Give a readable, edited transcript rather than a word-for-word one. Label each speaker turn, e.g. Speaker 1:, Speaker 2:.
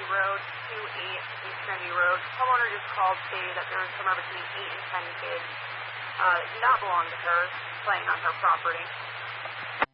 Speaker 1: Road, 28 East Trinity Road. Homeowner just called stating that there was somewhere between 8 and 10 kids that do not belong to her playing on her property.